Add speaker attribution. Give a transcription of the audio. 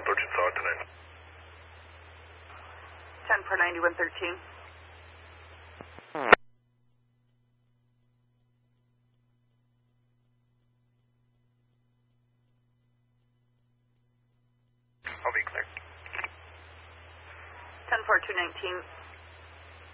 Speaker 1: 13 south tonight.
Speaker 2: 10 for 9113.
Speaker 1: I'll be clear.
Speaker 2: 10 for 219.